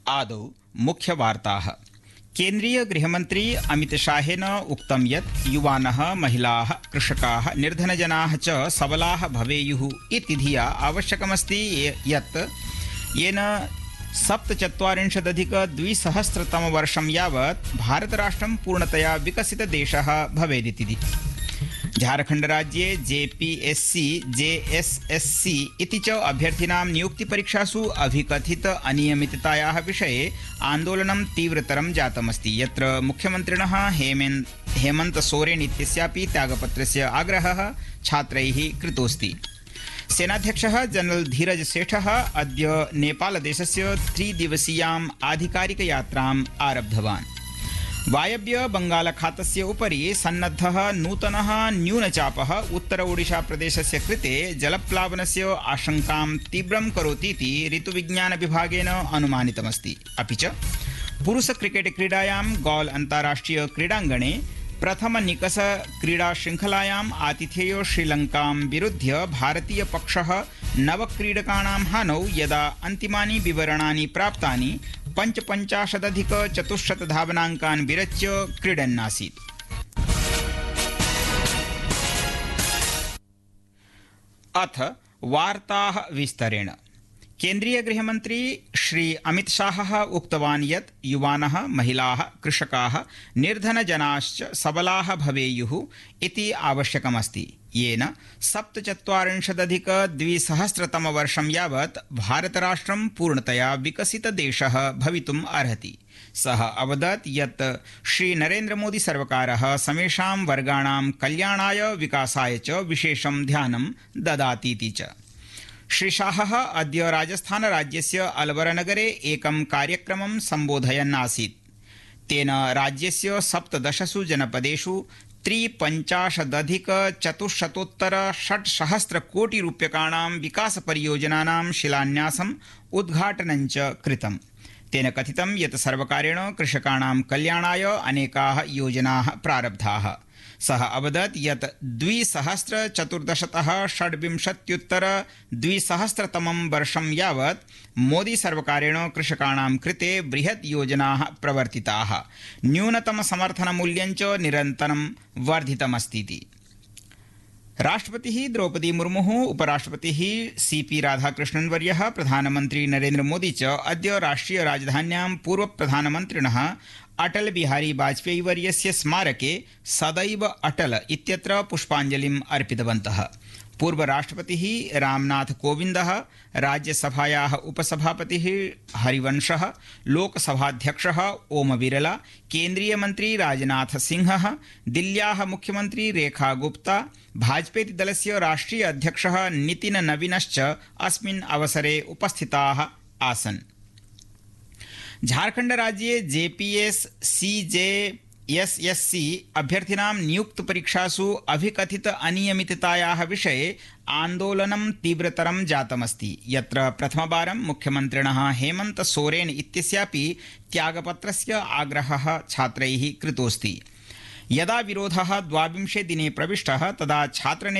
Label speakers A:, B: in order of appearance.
A: आदौ मुख्यवार्ताः। केन्द्रीय गृहमन्त्री अमितशाहेन उक्तं यत् युवानः, महिलाः, कृषकाः, निर्धनजनाः च सबलाः भवेयुः इति धिया आवश्यकमस्ति यत् येन 47,200 यावत् भारतराष्ट्रं पूर्णतया विकसितदेशः भवेदिति। झारखण्डराज्ये जेपीएससी, जेएसएससी इति च अभ्यर्थिनां नियुक्तिपरीक्षासु अभिकथित अनियमिततायाः विषये आन्दोलनं तीव्रतरं जातमस्ति, यत्र मुख्यमन्त्रिणः हेमन्त सोरेन इत्यस्यापि त्यागपत्रस्य आग्रहः छात्रैः कृतोऽस्ति। सेनाध्यक्षः जनरल धीरज सेठः अद्य नेपालदेशस्य 3 दिवसीयाम् आधिकारिकयात्राम् आरब्धवान्। वायव्य बंगालखातस्य उपरि सन्नद्धः नूतनः न्यूनचापः उत्तर ओडिशा प्रदेशस्य कृते जलप्लावनस्य आशंकां तीव्रं करोतीति ऋतुविज्ञान विभागेन अनुमानितमस्ति। अपि च पुरुष क्रिकेट क्रीडायां गॉल अन्ताराष्ट्रिय क्रीडाङ्गणे प्रथम निकष क्रीडा श्रृंखलायाम् आतिथेयो श्रीलंकां विरुध्य भारतीय पक्षः 9 क्रीडकाणां हानौ यदा अन्तिमानि विवरणानि प्राप्तानि 55,400 धावनाङ्कान् विरच्य क्रीडन्नासीत्। अथ वार्ताः विस्तरेण। केन्द्रीय गृहमन्त्री श्री अमितशाहः उक्तवान् यत् युवानः, महिलाः, कृषकाः, निर्धनजनाश्च सबलाः भवेयुः इति आवश्यकमस्ति, येन 47,200 यावत् भारतराष्ट्रं पूर्णतया विकसितदेशः भवितुम् अर्हति। सः अवदत् यत् श्री नरेन्द्रमोदी सर्वकारः समेषां वर्गाणां कल्याणाय, विकासाय च विशेषं ध्यानं ददातीति च। श्री शाहः अद्य राजस्थान राज्यस्य अलवरनगरे एकं कार्यक्रमं सम्बोधयन् आसीत्। तेन राज्यस्य 17 जनपदेषु 53,400 कोटि रूप्यकाणां विकासपरियोजनानां शिलान्यासम्, उद्घाटनं च कृतम्। तेन कथितं यत् सर्वकारेण कृषकाणां कल्याणाय अनेकाः योजनाः प्रारब्धाः। सः अवदत् यत् 2014तः 26-2000 वर्षं यावत् मोदी सर्वकारेण कृषकाणां कृते बृहत् योजनाः प्रवर्तिताः। न्यूनतम समर्थनमूल्यं च निरन्तरं वर्धितमस्तीति। राष्ट्रपतिः द्रौपदी मुर्मुः, उपराष्ट्रपतिः सीपी राधाकृष्णन्वर्यः, प्रधानमन्त्री नरेन्द्र मोदी च अद्य राष्ट्रिय राजधान्यां पूर्वप्रधानमन्त्रिणः अटल बिहारी वाजपेयी वर्यस्य स्मारके सदैव अटल इत्यत्र पुष्पाञ्जलिम् अर्पितवन्तः। पूर्वराष्ट्रपतिः रामनाथ कोविन्दः, राज्यसभायाः उपसभापतिः हरिवंशः, लोकसभाध्यक्षः ओम बिरला, केन्द्रीयमन्त्री राजनाथ सिंहः, दिल्ल्याः मुख्यमन्त्री रेखा गुप्ता, भाजपेति दलस्य राष्ट्रीय अध्यक्षः नितिन नवीनश्च अस्मिन् अवसरे उपस्थिताः आसन्। झारखण्ड राज्ये जेपीएससी अभ्यर्थिनां नियुक्तपरीक्षासु अभिकथित अनियमिततायाः विषये आन्दोलनं तीव्रतरं जातमस्ति, यत्र प्रथमवारं मुख्यमन्त्रिणः हेमन्त सोरेन इत्यस्यापि त्यागपत्रस्य आग्रहः छात्रैः कृतोऽस्ति। यदा विरोधः 12 दिने प्रविष्टः तदा छात्रनेतृ